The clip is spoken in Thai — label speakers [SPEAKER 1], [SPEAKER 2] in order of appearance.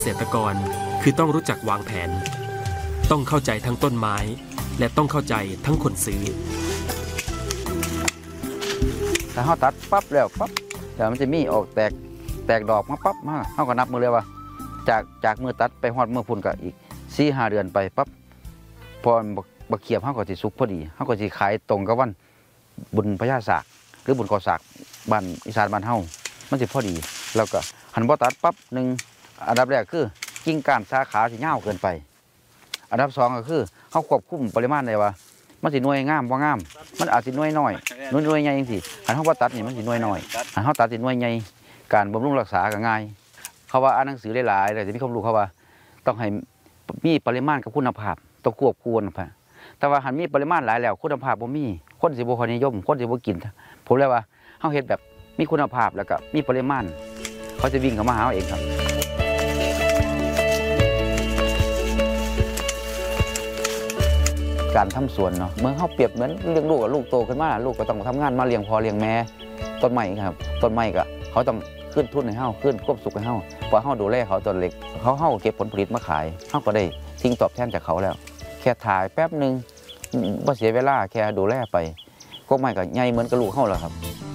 [SPEAKER 1] เกษตรกรคือต้องรู้จักวางแผนต้องเข้าใจทั้งต้นไม้และต้องเข้าใจทั้งคนซื้อ
[SPEAKER 2] ถ้าเขาตัดปั๊บแล้วปั๊บเดี๋ยวมันจะมีออกแตกดอกมาปั๊บมาเขาก็นับมือเลยว่าจากมือตัดไปฮอดมือพุ่นก็อีก4-5 เดือนไปปั๊บพอบักเขียบเขาก็สิสุกพอดีเขาก็สิขายตรงกับวันบุญพญาศากหรือบุญกอศากบ้านอีสานบ้านเฮามันสิพอดีแล้วก็หันบ่ตัดปั๊บหนึ่งอันดับแรกคือกิ่งก้านสาขาสิยาวเกินไปอันดับ2ก็คือเขาควบคุมปริมาณได้ว่ามันสิหน่วยงามบ่งามมันอาจสิหน่วยน้อยหน่วยใหญ่จังซี่หันเฮาบ่ตัดนี่มันสิหน่วยน้อยหันเฮาตัดสิหน่วยใหญ่การบำรุงรักษาก็ง่ายเขาว่าอ่านหนังสือหลายๆแต่จะมีความรู้เขาว่าต้องให้มีปริมาณกับคุณภาพต้องควบคู่กันไปแต่ว่าหันมีปริมาณหลายแล้วคุณภาพบ่มีคนสิบ่ค่อยนิยมคนสิบ่กินผมเลยว่าเฮาเฮ็ดแบบมีคุณภาพแล้วก็มีปริมาณเขาจะวิ่งเข้ามาหาเองครับการทำสวนเนาะเมื่อเขาเปรียบเหมือนเลี้ยงลูกกับลูกโตขึ้นมาลูกก็ต้องทำงานมาเลี้ยงพ่อเลี้ยงแม่ต้นไม้ครับต้นไม้ก็เขาต้องขึ้นทุนให้เฮาขึ้นควบสุขให้เฮาพอเฮาดูแลเขาตอนเล็กเขาเก็บผลผลิตมาขายเฮาก็ได้สิ่งตอบแทนจากเขาแล้วแค่ถ่ายแป๊บนึงบ่เสียเวลาแค่ดูแลไปก็ไม้ก็ใหญ่เหมือนกับลูกเฮาแล้วครับ